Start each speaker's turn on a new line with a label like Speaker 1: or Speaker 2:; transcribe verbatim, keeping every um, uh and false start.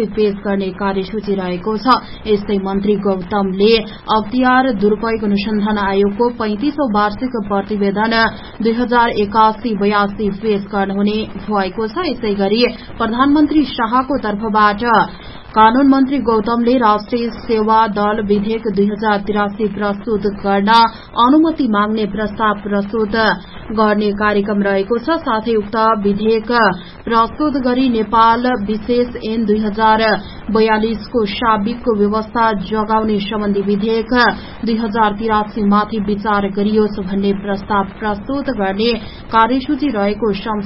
Speaker 1: आफै पेश गर्ने कार्यसूची रहेको छ। यस्तै मन्त्री गौतमले अख्तियार दुरूपयोग अनुसन्धान आयोगको पैंतिसौं वार्षिक प्रतिवेदन दुई हजार एकासी बयासी पेश गर्नुहुने भएको छ। यसै गरी प्रधानमन्त्री शाहको तर्फबाट कानून मन्त्री गौतमले राष्ट्रिय सेवा दल विधेयक दुई हजार तिरासी प्रस्तुत गर्न अनुमति माग्ने प्रस्ताव प्रस्तुत गर्ने कार्यक्रम रहेको छ। साथै उक्त विधेयक प्रस्तुत गरी नेपाल विशेष ऐन दुई हजार बयालिसको शाब्दिकको व्यवस्था जगाउने सम्बन्धी विधेयक दुई हजार तिरासी माथि विचार गरियोस् भन्ने प्रस्ताव प्रस्तुत गर्ने कार्यसूची रहेको